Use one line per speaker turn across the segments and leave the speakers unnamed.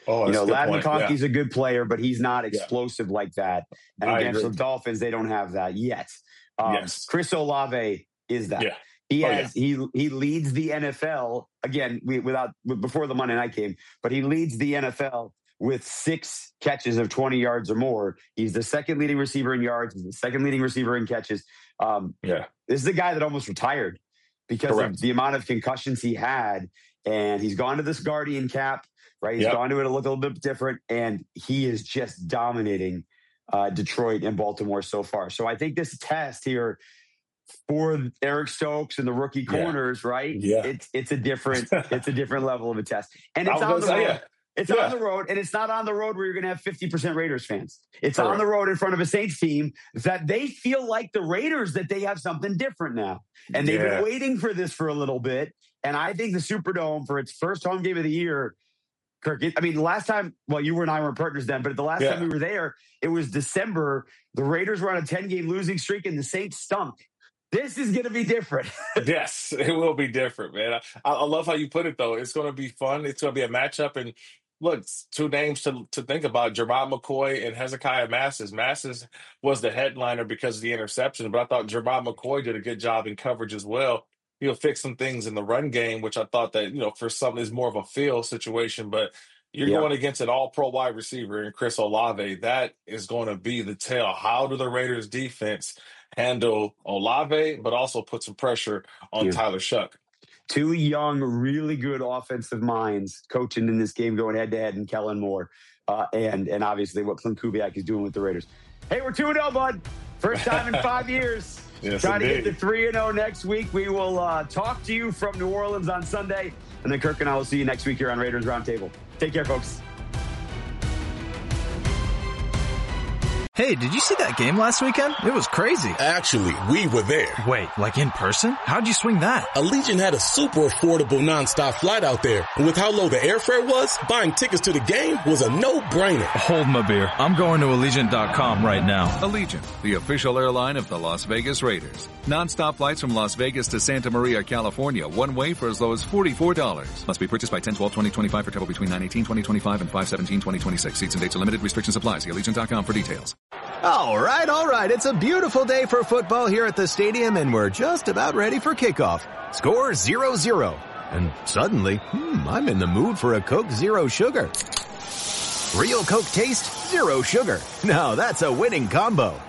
Oh, that's a good
Ladd
point.
McConkey's
Yeah.
a good player, but he's not
Yeah.
explosive like that. And
I
against
agree.
the Dolphins, they don't have that yet.
Yes.
Chris Olave is that.
Yeah.
He leads the NFL again before the Monday night game, but he leads the NFL with 6 catches of 20 yards or more. He's the second leading receiver in yards. He's the second leading receiver in catches. This is the guy that almost retired because of the amount of concussions he had. And he's gone to this Guardian cap, right? He's gone to it to look a little bit different. And he is just dominating Detroit and Baltimore so far. So I think this test here for Eric Stokes and the rookie corners, right?
Yeah.
It's a different level of a test. And it's on the road. It's on the road, and it's not on the road where you're going to have 50% Raiders fans. It's on the road in front of a Saints team that they feel like the Raiders, that they have something different now. And they've been waiting for this for a little bit. And I think the Superdome, for its first home game of the year, Kirk, the last time, you and I weren't partners then, but the last time we were there, it was December. The Raiders were on a 10-game losing streak, and the Saints stunk. This is going to be different.
Yes, it will be different, man. I love how you put it, though. It's going to be fun. It's going to be a matchup. And look, 2 names to think about, Jermod McCoy and Hezekiah Massis. Massis was the headliner because of the interception, but I thought Jermod McCoy did a good job in coverage as well. He'll fix some things in the run game, which I thought that, for some is more of a feel situation, but you're going against an all-pro wide receiver in Chris Olave. That is going to be the tell. How do the Raiders defense handle Olave, but also put some pressure on Tyler Shough?
2 young, really good offensive minds coaching in this game, going head-to-head, and Kellen Moore. And obviously what Clint Kubiak is doing with the Raiders. Hey, we're 2-0, bud. First time in 5 years.
Yes,
Trying
indeed.
to get to 3-0 next week. We will talk to you from New Orleans on Sunday. And then Kirk and I will see you next week here on Raiders Roundtable. Take care, folks.
Hey, did you see that game last weekend? It was crazy.
Actually, we were there.
Wait, like in person? How'd you swing that?
Allegiant had a super affordable nonstop flight out there. And with how low the airfare was, buying tickets to the game was a no-brainer.
Hold my beer. I'm going to Allegiant.com right now.
Allegiant, the official airline of the Las Vegas Raiders. Nonstop flights from Las Vegas to Santa Maria, California, one way for as low as $44. Must be purchased by 10/12/2025 for travel between 9/18/2025 and 5/17/2026. Seats and dates are limited. Restrictions apply. See Allegiant.com for details.
All right. It's a beautiful day for football here at the stadium, and we're just about ready for kickoff. Score 0-0. And suddenly, I'm in the mood for a Coke Zero Sugar. Real Coke taste, zero sugar. Now that's a winning combo.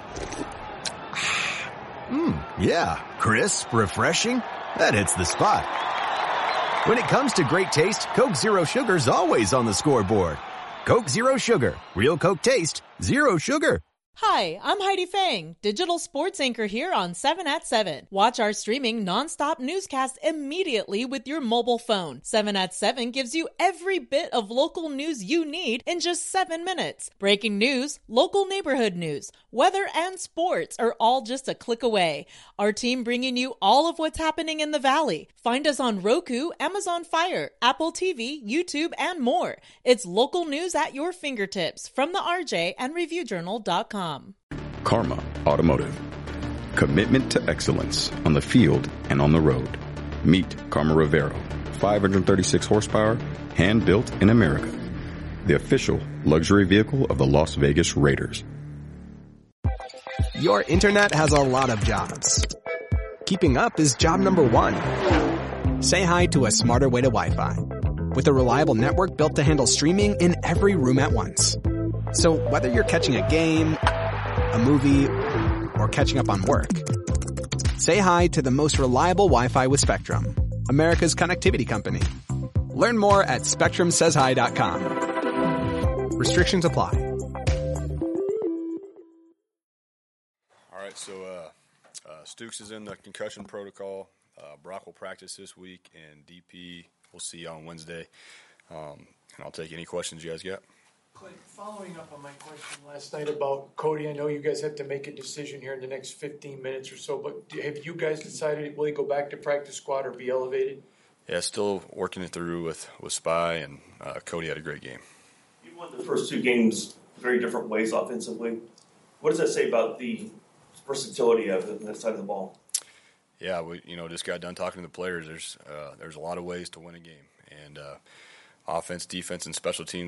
Yeah, crisp, refreshing. That hits the spot. When it comes to great taste, Coke Zero Sugar's always on the scoreboard. Coke Zero Sugar. Real Coke taste, zero sugar.
Hi, I'm Heidi Fang, digital sports anchor here on 7 at 7. Watch our streaming nonstop newscast immediately with your mobile phone. 7 at 7 gives you every bit of local news you need in just 7 minutes. Breaking news, local neighborhood news, weather, and sports are all just a click away. Our team bringing you all of what's happening in the Valley. Find us on Roku, Amazon Fire, Apple TV, YouTube, and more. It's local news at your fingertips from the RJ and ReviewJournal.com.
Karma Automotive. Commitment to excellence on the field and on the road. Meet Karma Rivero. 536 horsepower, hand-built in America. The official luxury vehicle of the Las Vegas Raiders.
Your internet has a lot of jobs. Keeping up is job number 1. Say hi to a smarter way to Wi-Fi. With a reliable network built to handle streaming in every room at once. So whether you're catching a game, a movie, or catching up on work, say hi to the most reliable Wi-Fi with Spectrum, America's connectivity company. Learn more at SpectrumSaysHi.com. Restrictions apply.
All right, so Stukes is in the concussion protocol. Brock will practice this week, and DP we'll see on Wednesday. And I'll take any questions you guys got.
Clint, following up on my question last night about Cody, I know you guys have to make a decision here in the next 15 minutes or so, but have you guys decided, will he go back to practice squad or be elevated?
Yeah, still working it through with Spy, and Cody had a great game.
You won the first 2 games very different ways offensively. What does that say about the versatility of that side of the ball?
Yeah, we just got done talking to the players. There's a lot of ways to win a game, and offense, defense, and special teams